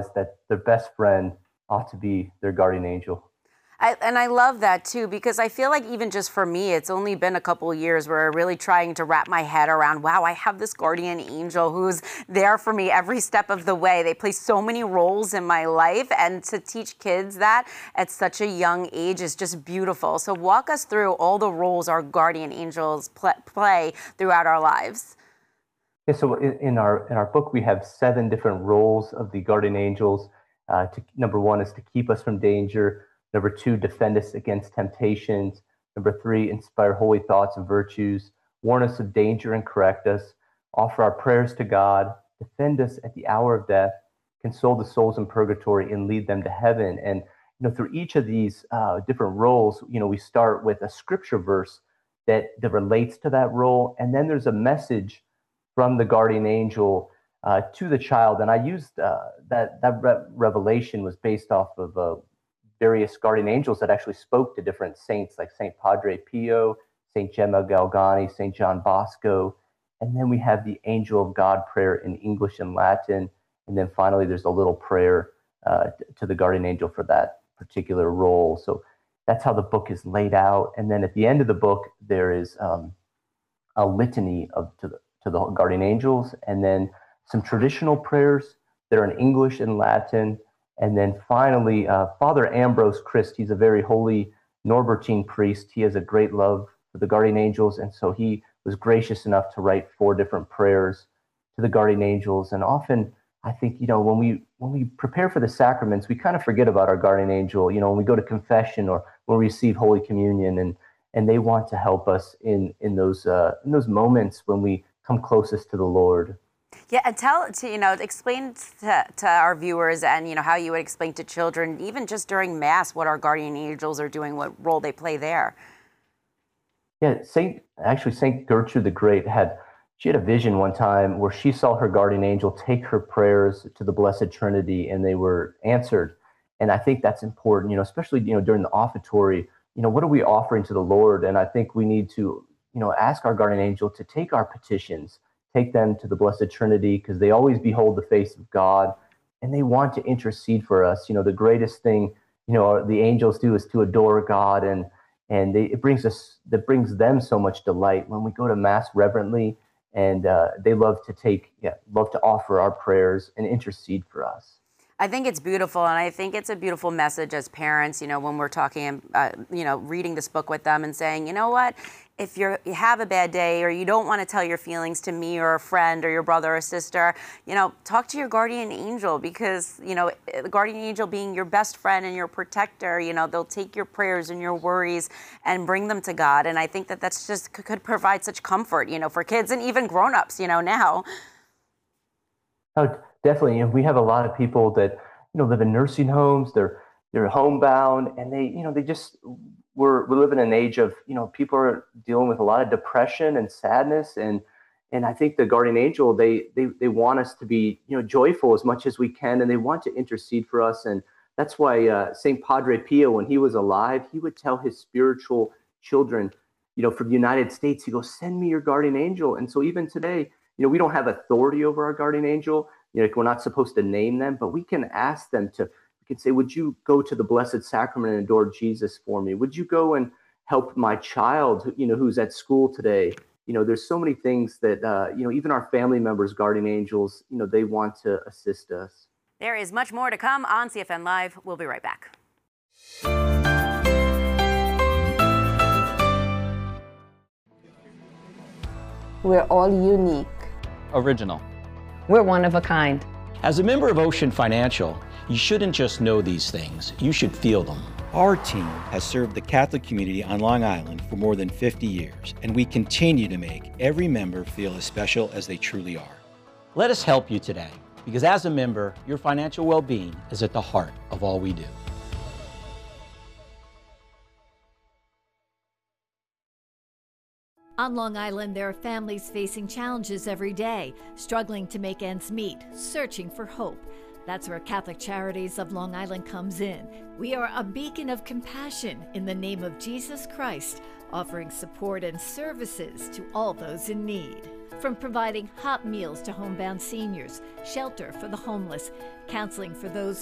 realize that their best friend ought to be their guardian angel. And I love that too, because I feel like even just for me, it's only been a couple of years where I'm really trying to wrap my head around, wow, I have this guardian angel who's there for me every step of the way. They play so many roles in my life, and to teach kids that at such a young age is just beautiful. So walk us through all the roles our guardian angels play throughout our lives. Yeah, so in our book, we have 7 different roles of the guardian angels. Number 1 is to keep us from danger. Number 2, defend us against temptations. Number 3, inspire holy thoughts and virtues, warn us of danger and correct us, offer our prayers to God, defend us at the hour of death, console the souls in purgatory, and lead them to heaven. And through each of these different roles, we start with a scripture verse that relates to that role, and then there's a message from the guardian angel to the child. And I used that revelation was based off of various guardian angels that actually spoke to different saints, like Saint Padre Pio, Saint Gemma Galgani, Saint John Bosco. And then we have the Angel of God prayer in English and Latin. And then finally, there's a little prayer to the guardian angel for that particular role. So that's how the book is laid out. And then at the end of the book, there is a litany to the guardian angels, and then some traditional prayers that are in English and Latin. And then finally, Father Ambrose Christ, he's a very holy Norbertine priest. He has a great love for the guardian angels, and so he was gracious enough to write 4 different prayers to the guardian angels. And often, I think, when we prepare for the sacraments, we kind of forget about our guardian angel. When we go to confession or when we receive Holy Communion, and they want to help us in those moments when we come closest to the Lord. Yeah, and explain to our viewers and, how you would explain to children, even just during Mass, what our guardian angels are doing, what role they play there. Yeah, Saint Gertrude the Great had a vision one time where she saw her guardian angel take her prayers to the Blessed Trinity, and they were answered. And I think that's important, especially, during the offertory, what are we offering to the Lord? And I think we need to, ask our guardian angel to take our petitions, take them to the Blessed Trinity, because they always behold the face of God, and they want to intercede for us. The greatest thing, the angels do is to adore God, and it brings them so much delight when we go to Mass reverently, and they love to offer our prayers and intercede for us. I think it's beautiful, and I think it's a beautiful message as parents, when we're talking, reading this book with them and saying, you know what, if you have a bad day or you don't want to tell your feelings to me or a friend or your brother or sister, talk to your guardian angel, because, the guardian angel being your best friend and your protector, they'll take your prayers and your worries and bring them to God. And I think that's just could provide such comfort, for kids and even grown-ups, now. Oh, definitely. We have a lot of people that, live in nursing homes. They're homebound, and we're living in an age of, people are dealing with a lot of depression and sadness. And I think the guardian angel, they want us to be, joyful as much as we can, and they want to intercede for us. And that's why Saint Padre Pio, when he was alive, he would tell his spiritual children, from the United States, he goes, send me your guardian angel. And so even today, we don't have authority over our guardian angel. We're not supposed to name them, but we can ask them we can say, would you go to the Blessed Sacrament and adore Jesus for me? Would you go and help my child, who's at school today? There's so many things that, even our family members, guardian angels, they want to assist us. There is much more to come on CFN Live. We'll be right back. We're all unique. Original. We're one of a kind. As a member of Ocean Financial, you shouldn't just know these things, you should feel them. Our team has served the Catholic community on Long Island for more than 50 years, and we continue to make every member feel as special as they truly are. Let us help you today, because as a member, your financial well-being is at the heart of all we do. On Long Island, there are families facing challenges every day, struggling to make ends meet, searching for hope. That's where Catholic Charities of Long Island comes in. We are a beacon of compassion in the name of Jesus Christ, offering support and services to all those in need. From providing hot meals to homebound seniors, shelter for the homeless, counseling for those